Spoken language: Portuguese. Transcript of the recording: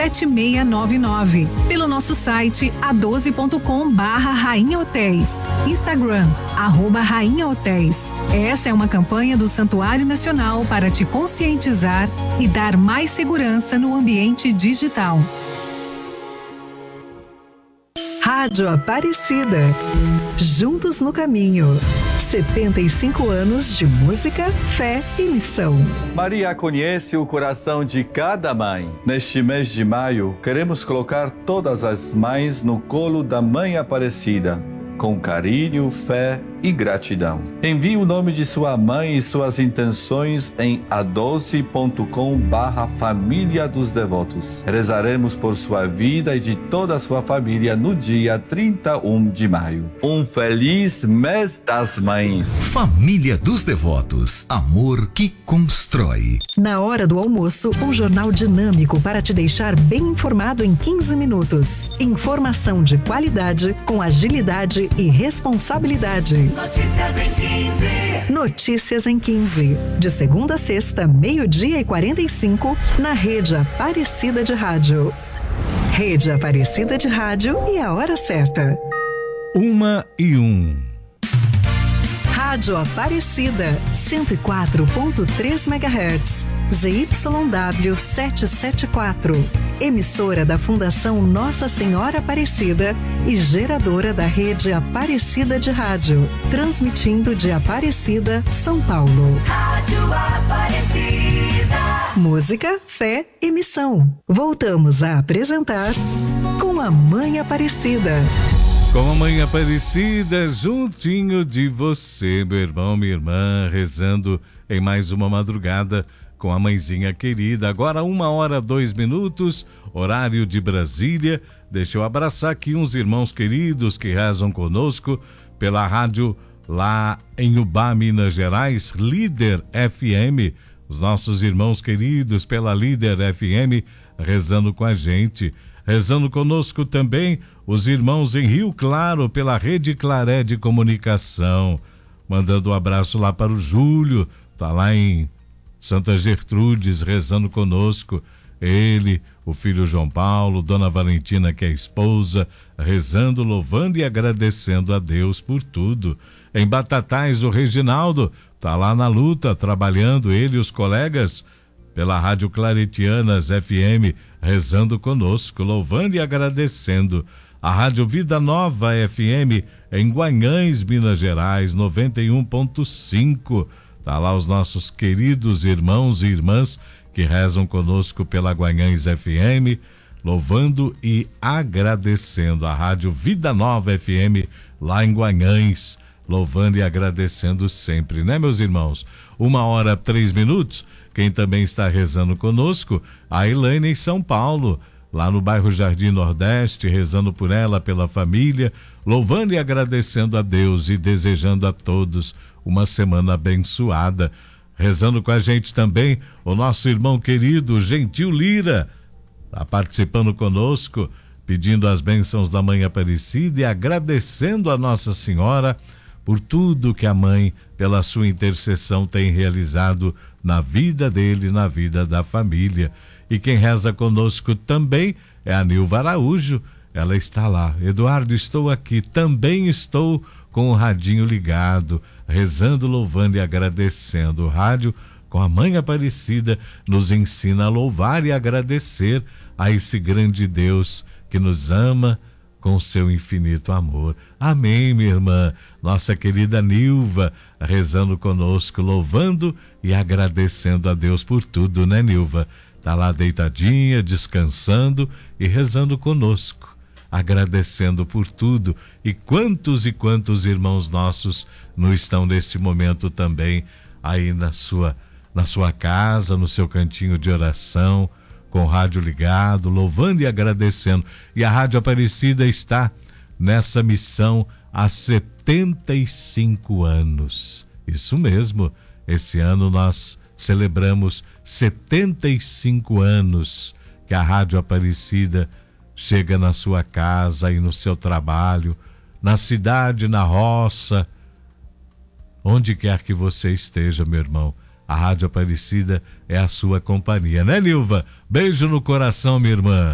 7699. Pelo nosso site a12.com/Rainha Hotéis. Instagram, @Rainha Hotéis. Essa é uma campanha do Santuário Nacional para te conscientizar e dar mais segurança no ambiente digital. Rádio Aparecida. Juntos no caminho. 75 anos de música, fé e missão. Maria conhece o coração de cada mãe. Neste mês de maio, queremos colocar todas as mães no colo da Mãe Aparecida, com carinho, fé e gratidão. Envie o nome de sua mãe e suas intenções em a12.com/Família dos Devotos. Rezaremos por sua vida e de toda a sua família no dia 31 de maio. Um feliz mês das mães. Família dos Devotos. Amor que constrói. Na hora do almoço, um jornal dinâmico para te deixar bem informado em 15 minutos. Informação de qualidade, com agilidade e responsabilidade. Notícias em 15. Notícias em 15. De segunda a sexta, 12:45, na Rede Aparecida de Rádio. Rede Aparecida de Rádio e a hora certa. 1:01. Rádio Aparecida, 104.3 MHz. ZYW 774. Emissora da Fundação Nossa Senhora Aparecida e geradora da Rede Aparecida de Rádio. Transmitindo de Aparecida, São Paulo. Rádio Aparecida. Música, fé e missão. Voltamos a apresentar Com a Mãe Aparecida. Com a Mãe Aparecida, juntinho de você, meu irmão, minha irmã, rezando em mais uma madrugada com a mãezinha querida. Agora 1h02, horário de Brasília. Deixa eu abraçar aqui uns irmãos queridos que rezam conosco pela rádio lá em Ubá, Minas Gerais, Líder FM. Os nossos irmãos queridos pela Líder FM rezando com a gente. Rezando conosco também os irmãos em Rio Claro pela Rede Claré de Comunicação. Mandando um abraço lá para o Júlio, tá lá em Santa Gertrudes, rezando conosco. Ele, o filho João Paulo, Dona Valentina, que é a esposa, rezando, louvando e agradecendo a Deus por tudo. Em Batatais, o Reginaldo tá lá na luta, trabalhando, ele e os colegas, pela Rádio Claretianas FM, rezando conosco, louvando e agradecendo. A Rádio Vida Nova FM, em Guanhães, Minas Gerais, 91.5. Tá lá os nossos queridos irmãos e irmãs que rezam conosco pela Guanhães FM, louvando e agradecendo. A Rádio Vida Nova FM, lá em Guanhães, louvando e agradecendo sempre, né, meus irmãos? 1h03. Quem também está rezando conosco, a Elaine em São Paulo, lá no bairro Jardim Nordeste, rezando por ela, pela família, louvando e agradecendo a Deus e desejando a todos uma semana abençoada. Rezando com a gente também o nosso irmão querido Gentil Lira, está participando conosco, pedindo as bênçãos da Mãe Aparecida e agradecendo a Nossa Senhora por tudo que a Mãe, pela sua intercessão, tem realizado na vida dele, na vida da família. E quem reza conosco também é a Nilva Araújo. Ela está lá. Eduardo, estou aqui. Também estou com o radinho ligado, rezando, louvando e agradecendo. O rádio com a Mãe Aparecida nos ensina a louvar e agradecer a esse grande Deus que nos ama com seu infinito amor. Amém, minha irmã. Nossa querida Nilva, rezando conosco, louvando e agradecendo a Deus por tudo, né, Nilva? Tá lá deitadinha, descansando e rezando conosco, agradecendo por tudo. E quantos irmãos nossos não estão neste momento também aí na sua casa, no seu cantinho de oração, com o rádio ligado, louvando e agradecendo. E a Rádio Aparecida está nessa missão há 75 anos. Isso mesmo, esse ano nós celebramos 75 anos que a Rádio Aparecida chega na sua casa e no seu trabalho, na cidade, na roça, onde quer que você esteja, meu irmão. A Rádio Aparecida é a sua companhia, né, Nilva? Beijo no coração, minha irmã.